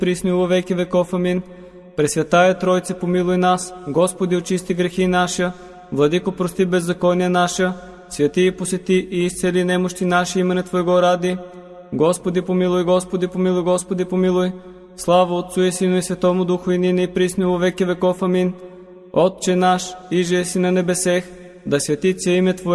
присно и во веки веков. Амин. Пресвятая Тройце, помилуй нас. Господи, очисти грехи наша. Владико, прости беззакония наша. Святи и посети и изцели немощи наши имене Твоего ради. Господи, помилуй, Господи, помилуй, Господи, помилуй. Слава Отцу и Сину и Святому Духу, и нине и присно во веки веков. Амин. Отче наш, иже си на небесех, да свети се име Твое,